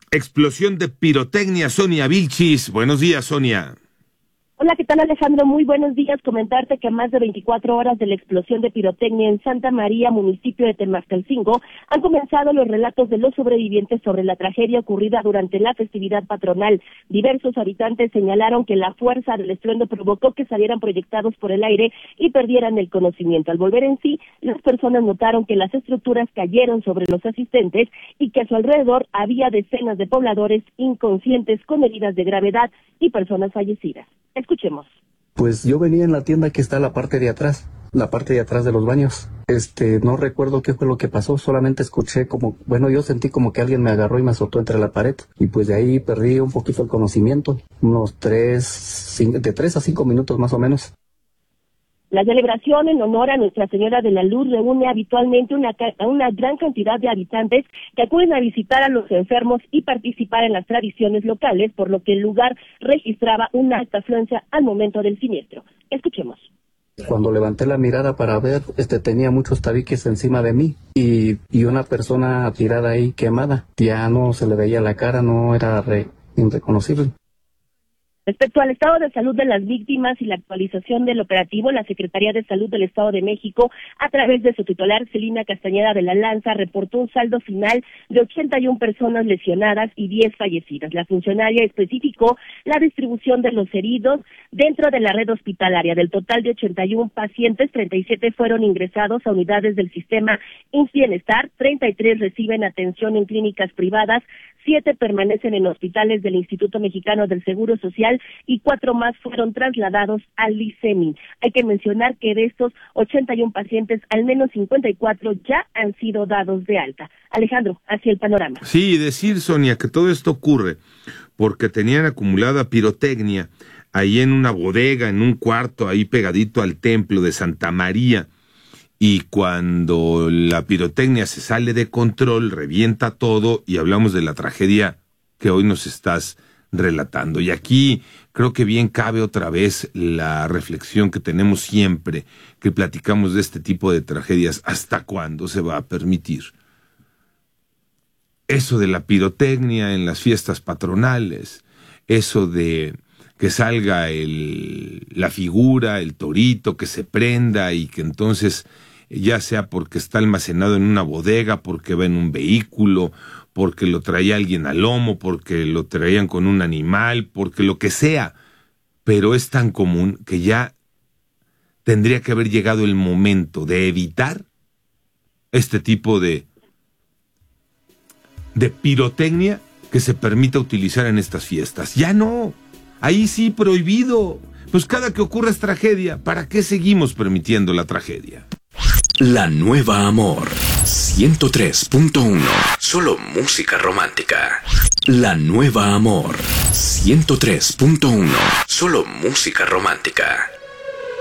explosión de pirotecnia. Sonia Vilchis, buenos días, Sonia. Hola, ¿qué tal, Alejandro? Muy buenos días. Comentarte que a más de 24 horas de la explosión de pirotecnia en Santa María, municipio de Temascalcingo, han comenzado los relatos de los sobrevivientes sobre la tragedia ocurrida durante la festividad patronal. Diversos habitantes señalaron que la fuerza del estruendo provocó que salieran proyectados por el aire y perdieran el conocimiento. Al volver en sí, las personas notaron que las estructuras cayeron sobre los asistentes y que a su alrededor había decenas de pobladores inconscientes con heridas de gravedad y personas fallecidas. Escuchemos. Pues yo venía en la tienda que está en la parte de atrás de los baños. No recuerdo qué fue lo que pasó, solamente escuché yo sentí como que alguien me agarró y me azotó entre la pared. Y pues de ahí perdí un poquito el conocimiento, de 3 a 5 minutos más o menos. La celebración en honor a Nuestra Señora de la Luz reúne habitualmente una gran cantidad de habitantes que acuden a visitar a los enfermos y participar en las tradiciones locales, por lo que el lugar registraba una alta afluencia al momento del siniestro. Escuchemos. Cuando levanté la mirada para ver, tenía muchos tabiques encima de mí y una persona tirada ahí quemada. Ya no se le veía la cara, no era irreconocible. Respecto al estado de salud de las víctimas y la actualización del operativo, la Secretaría de Salud del Estado de México, a través de su titular, Celina Castañeda de la Lanza, reportó un saldo final de 81 personas lesionadas y 10 fallecidas. La funcionaria especificó la distribución de los heridos dentro de la red hospitalaria. Del total de 81 pacientes, 37 fueron ingresados a unidades del sistema IMSS Bienestar, 33 reciben atención en clínicas privadas, 7 permanecen en hospitales del Instituto Mexicano del Seguro Social y 4 más fueron trasladados al ICEMI. Hay que mencionar que de estos 81 pacientes, al menos 54 ya han sido dados de alta. Alejandro, hacia el panorama. Sí, decir, Sonia, que todo esto ocurre porque tenían acumulada pirotecnia ahí en una bodega, en un cuarto, ahí pegadito al templo de Santa María. Y cuando la pirotecnia se sale de control, revienta todo y hablamos de la tragedia que hoy nos estás relatando. Y aquí creo que bien cabe otra vez la reflexión que tenemos siempre que platicamos de este tipo de tragedias. ¿Hasta cuándo se va a permitir eso de la pirotecnia en las fiestas patronales? Eso de que salga la figura, el torito, que se prenda y que entonces, ya sea porque está almacenado en una bodega, porque va en un vehículo, porque lo traía alguien al lomo, porque lo traían con un animal, porque lo que sea, pero es tan común que ya tendría que haber llegado el momento de evitar este tipo de pirotecnia que se permita utilizar en estas fiestas. Ya no. Ahí sí, prohibido. Pues cada que ocurra es tragedia. ¿Para qué seguimos permitiendo la tragedia? La Nueva Amor 103.1. Solo música romántica. La Nueva Amor 103.1. Solo música romántica.